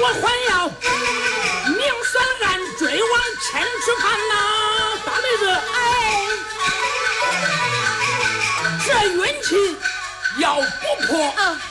还要明算暗追往前去看呐，大妹子， 哎， 这运气要不破，